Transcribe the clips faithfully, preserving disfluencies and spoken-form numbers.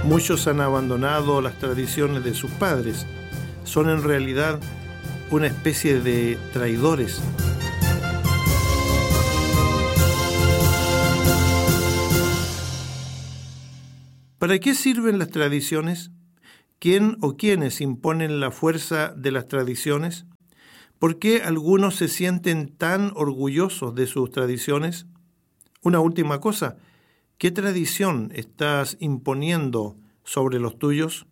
Muchos han abandonado las tradiciones de sus padres. Son en realidad una especie de traidores. ¿Para qué sirven las tradiciones? ¿Quién o quiénes imponen la fuerza de las tradiciones? ¿Por qué algunos se sienten tan orgullosos de sus tradiciones? Una última cosa, ¿qué tradición estás imponiendo sobre los tuyos?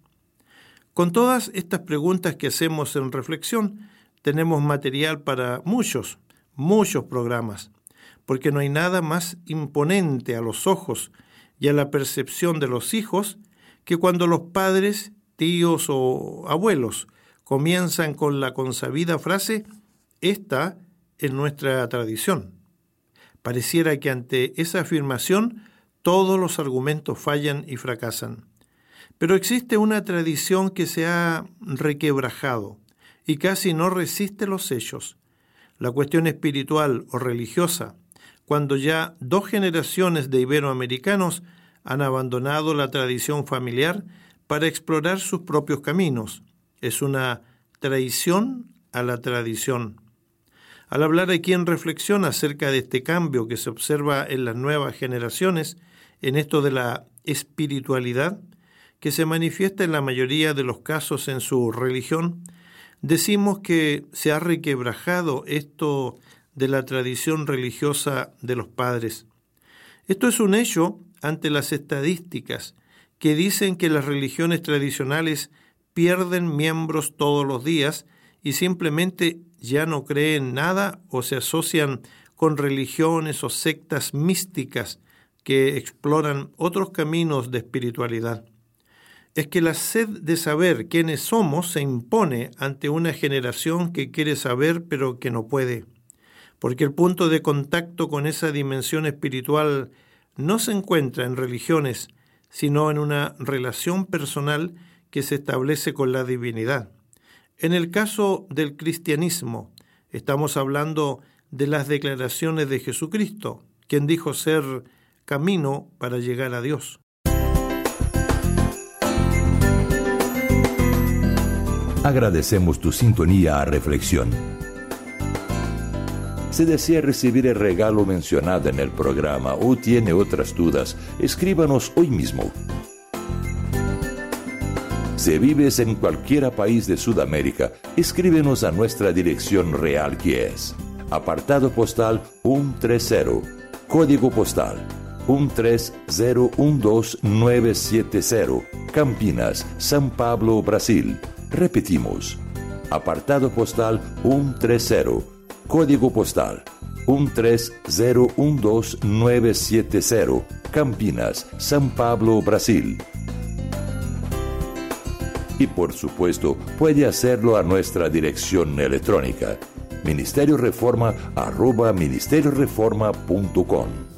Con todas estas preguntas que hacemos en reflexión, tenemos material para muchos, muchos programas, porque no hay nada más imponente a los ojos y a la percepción de los hijos que cuando los padres, tíos o abuelos comienzan con la consabida frase: esta es nuestra tradición. Pareciera que ante esa afirmación todos los argumentos fallan y fracasan. Pero existe una tradición que se ha requebrajado y casi no resiste los sellos. La cuestión espiritual o religiosa, cuando ya dos generaciones de iberoamericanos han abandonado la tradición familiar para explorar sus propios caminos. Es una traición a la tradición. Al hablar aquí en reflexión acerca de este cambio que se observa en las nuevas generaciones, en esto de la espiritualidad, que se manifiesta en la mayoría de los casos en su religión, decimos que se ha requebrajado esto de la tradición religiosa de los padres. Esto es un hecho ante las estadísticas que dicen que las religiones tradicionales pierden miembros todos los días y simplemente ya no creen nada o se asocian con religiones o sectas místicas que exploran otros caminos de espiritualidad. Es que la sed de saber quiénes somos se impone ante una generación que quiere saber pero que no puede, porque el punto de contacto con esa dimensión espiritual no se encuentra en religiones, sino en una relación personal que se establece con la divinidad. En el caso del cristianismo, estamos hablando de las declaraciones de Jesucristo, quien dijo ser camino para llegar a Dios. Agradecemos tu sintonía a Reflexión. Si desea recibir el regalo mencionado en el programa o tiene otras dudas, escríbanos hoy mismo. Si vives en cualquier país de Sudamérica, escríbenos a nuestra dirección real, que es apartado postal ciento treinta, código postal uno tres cero uno dos nueve siete cero, Campinas, São Paulo, Brasil. Repetimos, apartado postal ciento treinta, código postal uno tres cero uno dos nueve siete cero, Campinas, São Paulo, Brasil. Y por supuesto, puede hacerlo a nuestra dirección electrónica, ministerio reforma arroba ministerio reforma punto com.